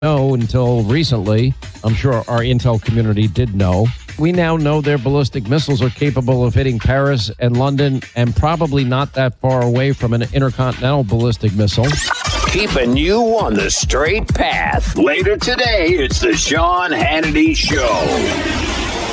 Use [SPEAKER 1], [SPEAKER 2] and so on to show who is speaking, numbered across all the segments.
[SPEAKER 1] know until recently. I'm sure our intel community did know. We now know their ballistic missiles are capable of hitting Paris and London and probably not that far away from an intercontinental ballistic missile.
[SPEAKER 2] Keeping you on the straight path. Later today, it's the Sean Hannity Show.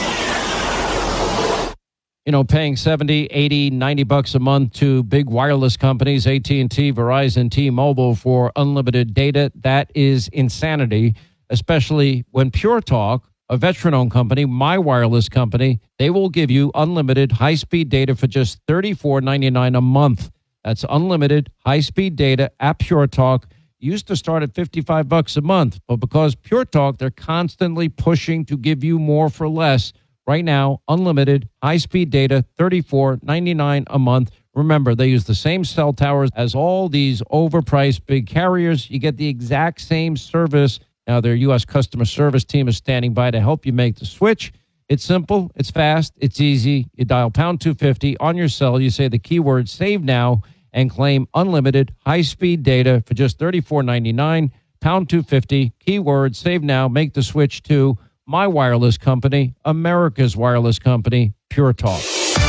[SPEAKER 1] You know, paying $70, $80, $90 a month to big wireless companies, AT&T, Verizon, T-Mobile for unlimited data, that is insanity, especially when Pure Talk, a veteran-owned company, my wireless company, they will give you unlimited high-speed data for just $34.99 a month. That's unlimited high-speed data at Pure Talk. Used to start at $55 a month, but because Pure Talk, they're constantly pushing to give you more for less. Right now, unlimited high-speed data, $34.99 a month. Remember, they use the same cell towers as all these overpriced big carriers. You get the exact same service. Now, their U.S. customer service team is standing by to help you make the switch. It's simple, it's fast, it's easy. You dial pound 250 on your cell. You say the keyword save now and claim unlimited high-speed data for just $34.99. Pound 250, keyword save now. Make the switch to my wireless company, America's wireless company, Pure Talk.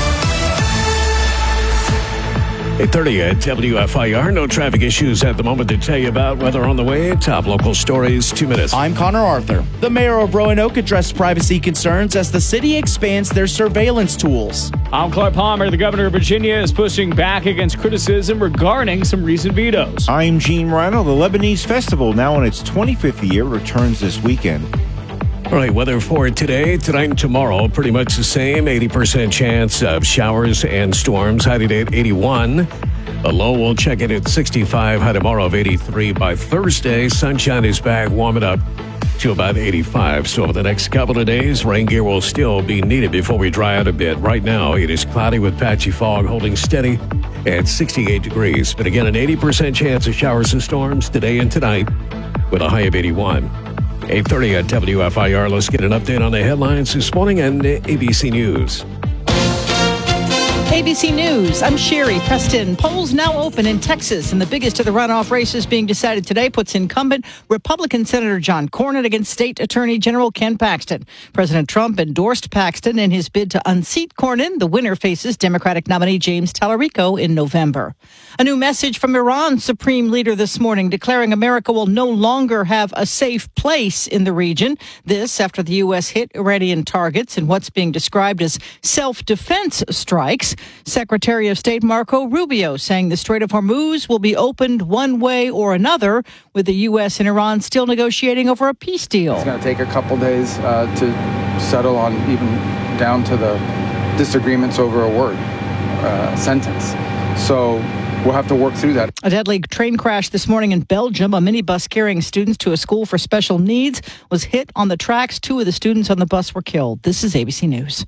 [SPEAKER 3] 8:30 at WFIR. No traffic issues at the moment to tell you about. Weather on the way. Top local stories, 2 minutes.
[SPEAKER 4] I'm Connor Arthur. The mayor of Roanoke addressed privacy concerns as the city expands their surveillance tools.
[SPEAKER 5] I'm Clark Palmer. The governor of Virginia is pushing back against criticism regarding some recent vetoes.
[SPEAKER 6] I'm Gene Rano. The Lebanese Festival, now in its 25th year, returns this weekend.
[SPEAKER 3] All right, weather for today, tonight, and tomorrow, pretty much the same. 80% chance of showers and storms. High today at 81. The low will check in at 65. High tomorrow of 83. By Thursday, sunshine is back, warming up to about 85. So over the next couple of days, rain gear will still be needed before we dry out a bit. Right now, it is cloudy with patchy fog, holding steady at 68 degrees. But again, an 80% chance of showers and storms today and tonight with a high of 81. 8:30 at WFIR. Let's get an update on the headlines this morning and ABC News.
[SPEAKER 7] ABC News, I'm Sherry Preston. Polls now open in Texas, and the biggest of the runoff races being decided today puts incumbent Republican Senator John Cornyn against State Attorney General Ken Paxton. President Trump endorsed Paxton in his bid to unseat Cornyn. The winner faces Democratic nominee James Tallarico in November. A new message from Iran's supreme leader this morning declaring America will no longer have a safe place in the region. This after the U.S. hit Iranian targets in what's being described as self-defense strikes. Secretary of State Marco Rubio saying the Strait of Hormuz will be opened one way or another, with the U.S. and Iran still negotiating over a peace deal.
[SPEAKER 8] It's going to take a couple days to settle on even down to the disagreements over a word, sentence. So we'll have to work through that.
[SPEAKER 7] A deadly train crash this morning in Belgium. A minibus carrying students to a school for special needs was hit on the tracks. 2 of the students on the bus were killed. This is ABC News.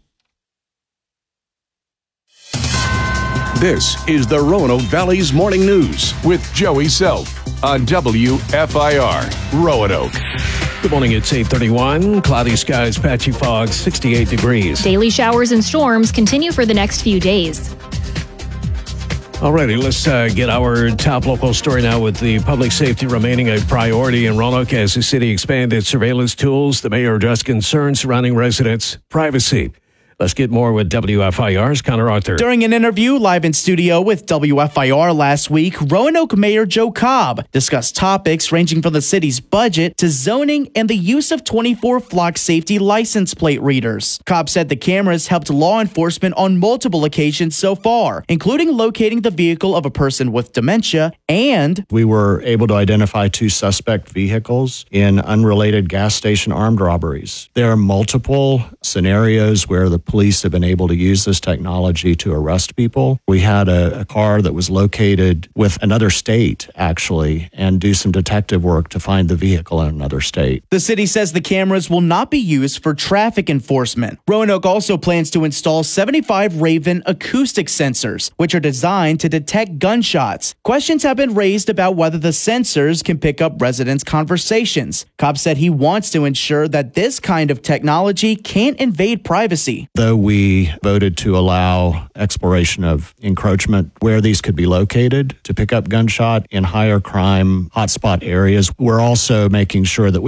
[SPEAKER 9] This is the Roanoke Valley's Morning News with Joey Self on WFIR Roanoke.
[SPEAKER 3] Good morning, it's 8:31. Cloudy skies, patchy fog, 68 degrees.
[SPEAKER 10] Daily showers and storms continue for the next few days.
[SPEAKER 3] Alrighty, let's get our top local story now with the public safety remaining a priority in Roanoke as the city expanded surveillance tools. The mayor addressed concerns surrounding residents' privacy. Let's get more with WFIR's Connor Arthur.
[SPEAKER 4] During an interview live in studio with WFIR last week, Roanoke Mayor Joe Cobb discussed topics ranging from the city's budget to zoning and the use of 24 flock safety license plate readers. Cobb said the cameras helped law enforcement on multiple occasions so far, including locating the vehicle of a person with dementia, and
[SPEAKER 11] we were able to identify 2 suspect vehicles in unrelated gas station armed robberies. There are multiple scenarios where the police have been able to use this technology to arrest people. We had a car that was located with another state, actually, and do some detective work to find the vehicle in another state.
[SPEAKER 4] The city says the cameras will not be used for traffic enforcement. Roanoke also plans to install 75 Raven acoustic sensors, which are designed to detect gunshots. Questions have been raised about whether the sensors can pick up residents' conversations. Cobb said he wants to ensure that this kind of technology can't invade privacy.
[SPEAKER 11] Though we voted to allow exploration of encroachment where these could be located to pick up gunshot in higher crime hotspot areas, we're also making sure that we